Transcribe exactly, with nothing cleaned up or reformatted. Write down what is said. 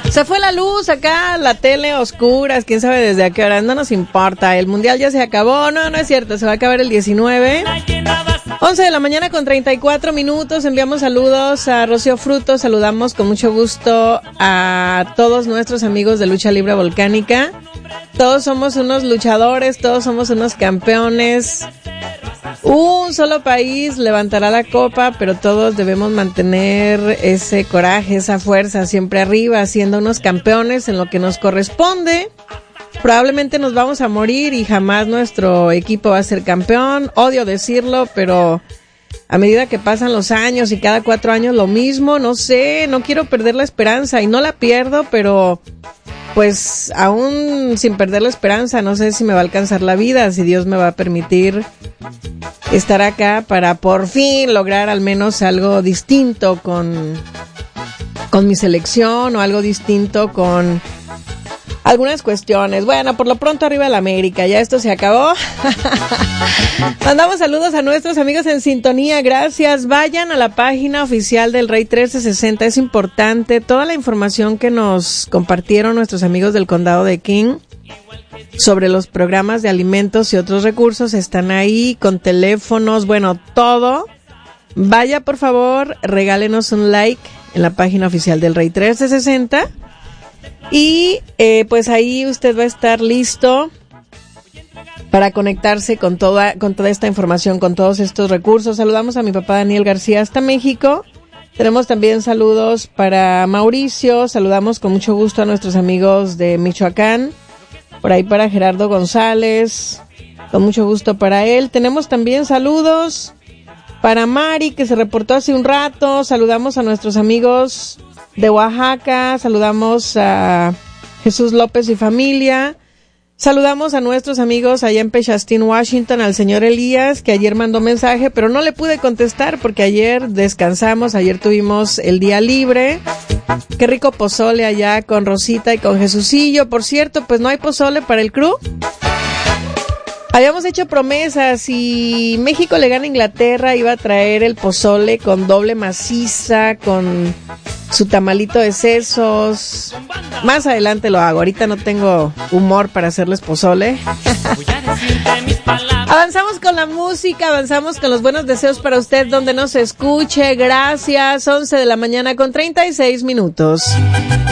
Se fue la luz acá, la tele oscuras, quién sabe desde a qué hora, no nos importa, el mundial ya se acabó, no, no es cierto, se va a acabar el diecinueve. once de la mañana con treinta y cuatro minutos, enviamos saludos a Rocío Frutos, saludamos con mucho gusto a todos nuestros amigos de Lucha Libre Volcánica. Todos somos unos luchadores, todos somos unos campeones. Un solo país levantará la copa, pero todos debemos mantener ese coraje, esa fuerza siempre arriba, siendo unos campeones en lo que nos corresponde. Probablemente nos vamos a morir y jamás nuestro equipo va a ser campeón. Odio decirlo, pero a medida que pasan los años y cada cuatro años lo mismo, no sé, no quiero perder la esperanza y no la pierdo, pero pues aún sin perder la esperanza, no sé si me va a alcanzar la vida, si Dios me va a permitir estar acá para por fin lograr al menos algo distinto con, con mi selección o algo distinto con algunas cuestiones. Bueno, por lo pronto arriba la América, ya esto se acabó. Mandamos saludos a nuestros amigos en sintonía, gracias. Vayan a la página oficial del Rey trece sesenta, es importante toda la información que nos compartieron nuestros amigos del condado de King sobre los programas de alimentos y otros recursos, están ahí con teléfonos, bueno, todo. Vaya por favor, regálenos un like en la página oficial del Rey trece sesenta. Y eh, pues ahí usted va a estar listo para conectarse con toda, con toda esta información, con todos estos recursos. Saludamos a mi papá Daniel García hasta México. Tenemos también saludos para Mauricio. Saludamos con mucho gusto a nuestros amigos de Michoacán. Por ahí para Gerardo González. Con mucho gusto para él. Tenemos también saludos para Mari, que se reportó hace un rato. Saludamos a nuestros amigos de Oaxaca, saludamos a Jesús López y familia, saludamos a nuestros amigos allá en Pechastín, Washington, al señor Elías, que ayer mandó mensaje, pero no le pude contestar porque ayer descansamos, ayer tuvimos el día libre. Qué rico pozole allá con Rosita y con Jesucillo. Por cierto, pues no hay pozole para el crew. Habíamos hecho promesas y México le gana a Inglaterra, iba a traer el pozole con doble maciza, con su tamalito de sesos. Más adelante lo hago, ahorita no tengo humor para hacerles pozole. Avanzamos con la música, avanzamos con los buenos deseos para usted donde nos escuche. Gracias, once de la mañana con treinta y seis minutos.